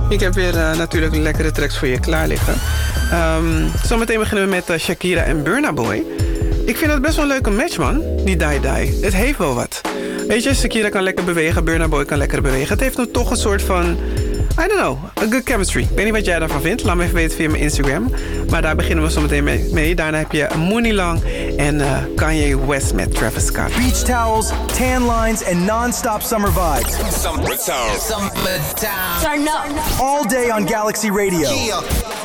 Ik heb weer natuurlijk lekkere tracks voor je klaar liggen. Zometeen beginnen we met Shakira en Burna Boy. Ik vind het best wel een leuke match, man. Die Die. Het heeft wel wat. Weet je, Shakira kan lekker bewegen, Burna Boy kan lekker bewegen. Het heeft nu toch een soort van, I don't know, a good chemistry. Ik weet niet wat jij daarvan vindt. Laat me even weten via mijn Instagram. Maar daar beginnen we zo meteen mee. Daarna heb je Mooney Long en Kanye West met Travis Scott. Beach towels, tan lines, and non-stop summer vibes. Summertime. Turn up. All day on Galaxy Radio. Yeah.